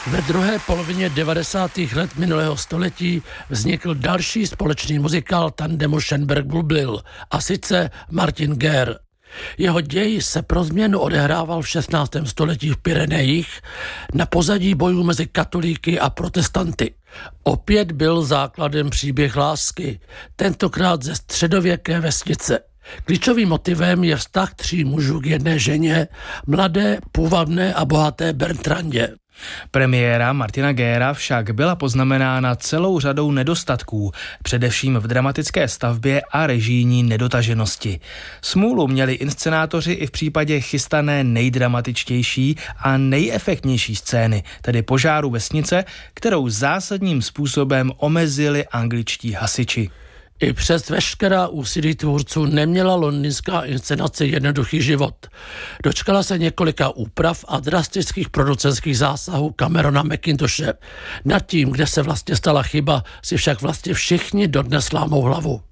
Ve druhé polovině 90. let minulého století vznikl další společný muzikál tandemu Schönberg-Bublyl, a sice Martin Guerre. Jeho děj se pro změnu odehrával v 16. století v Pyrenejích na pozadí bojů mezi katolíky a protestanty. Opět byl základem příběh lásky, tentokrát ze středověké vesnice. Klíčovým motivem je vztah 3 mužů k jedné ženě, mladé, půvabné a bohaté Bertrandě. Premiéra Martina Guerra však byla poznamenána celou řadou nedostatků, především v dramatické stavbě a režijní nedotaženosti. Smůlu měli inscenátoři i v případě chystané nejdramatičtější a nejefektnější scény, tedy požáru vesnice, kterou zásadním způsobem omezili angličtí hasiči. I přes veškerá úsilí tvůrců neměla londýnská inscenace jednoduchý život. Dočkala se několika úprav a drastických producentských zásahů Camerona Mackintoshe. Nad tím, kde se vlastně stala chyba, si však vlastně všichni dodnes lámou hlavu.